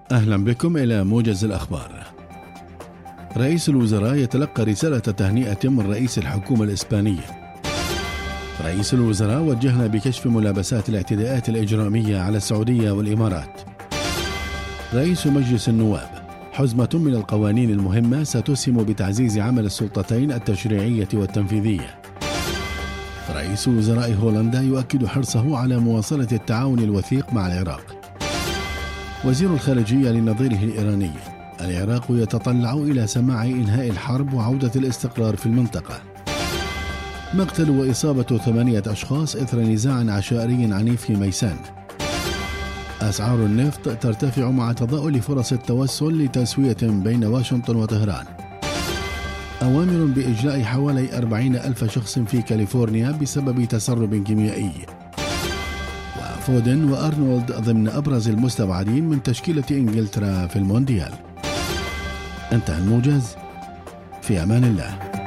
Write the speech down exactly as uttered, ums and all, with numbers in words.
أهلا بكم إلى موجز الأخبار. رئيس الوزراء يتلقى رسالة تهنئة من رئيس الحكومة الإسبانية. رئيس الوزراء وجهنا بكشف ملابسات الاعتداءات الإجرامية على السعودية والإمارات. رئيس مجلس النواب: حزمة من القوانين المهمة ستسهم بتعزيز عمل السلطتين التشريعية والتنفيذية. رئيس وزراء هولندا يؤكد حرصه على مواصلة التعاون الوثيق مع العراق. وزير الخارجية لنظيره الإيراني: العراق يتطلع إلى سماع إنهاء الحرب وعودة الاستقرار في المنطقة. مقتل وإصابة ثمانية أشخاص إثر نزاع عشائري عنيف في ميسان. أسعار النفط ترتفع مع تضاؤل فرص التوسل لتسوية بين واشنطن وطهران. أوامر بإجلاء حوالي أربعين ألف شخص في كاليفورنيا بسبب تسرب كيميائي. وفودن وأرنولد ضمن أبرز المستبعدين من تشكيلة إنجلترا في المونديال. انتهى الموجز، في أمان الله.